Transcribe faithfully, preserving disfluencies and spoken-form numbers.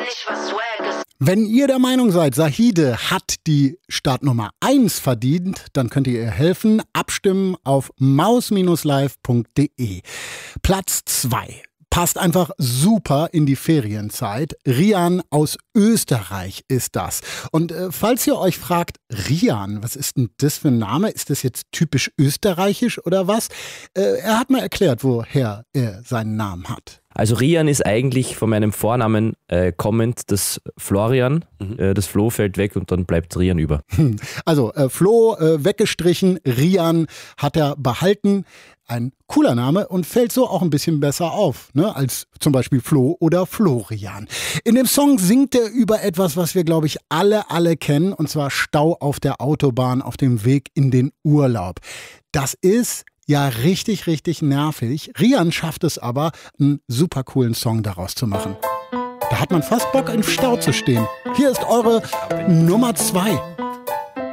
Wenn ihr der Meinung seid, Zahide hat die Startnummer eins verdient, dann könnt ihr ihr helfen. Abstimmen auf maus live punkt de. Platz zwei. Passt einfach super in die Ferienzeit. Rian aus Österreich ist das. Und äh, falls ihr euch fragt, Rian, was ist denn das für ein Name? Ist das jetzt typisch österreichisch oder was? Äh, er hat mal erklärt, woher er seinen Namen hat. Also Rian ist eigentlich von meinem Vornamen äh, kommend das Florian. Mhm. Äh, das Flo fällt weg und dann bleibt Rian über. Also äh, Flo äh, weggestrichen, Rian hat er behalten. Ein cooler Name und fällt so auch ein bisschen besser auf, ne, als zum Beispiel Flo oder Florian. In dem Song singt er über etwas, was wir, glaube ich, alle, alle kennen, und zwar Stau auf der Autobahn auf dem Weg in den Urlaub. Das ist ja richtig, richtig nervig. Rian schafft es aber, einen super coolen Song daraus zu machen. Da hat man fast Bock, im Stau zu stehen. Hier ist eure Nummer zwei.